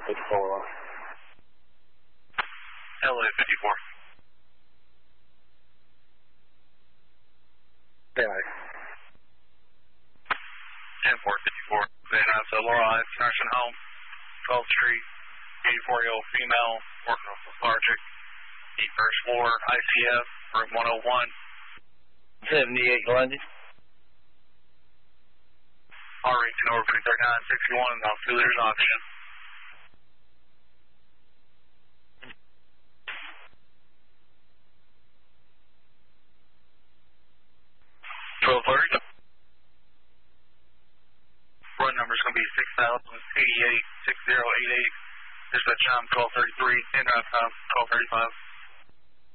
54. LA 54. Yeah. 10-4-54. Then out to Laurel Heights Nursing Home, 12th Street, 84-year-old female, working with lethargic, eat first floor, ICF, room 101. 78 Grundy. R rating over 339-61, and now 2 liters oxygen. Run number is going to be 6088-6088. Dispatch time 1233, in time 1235.